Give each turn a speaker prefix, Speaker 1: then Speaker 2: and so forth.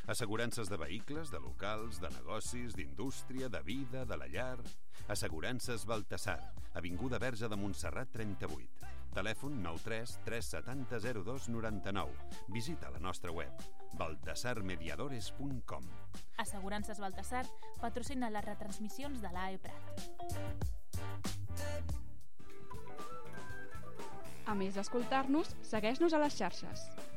Speaker 1: Assegurances de vehicles, de locals, de negocis, d'indústria, de vida, de la llar... Assegurances Baltasar, avinguda Verge de Montserrat 38. Telèfon 93 370 02 99. Visita la nostra web, baltasarmediadores.com.
Speaker 2: Assegurances Baltasar patrocina les retransmissions de l'AE Prat.
Speaker 3: A més d'escoltar-nos, segueix-nos a les xarxes.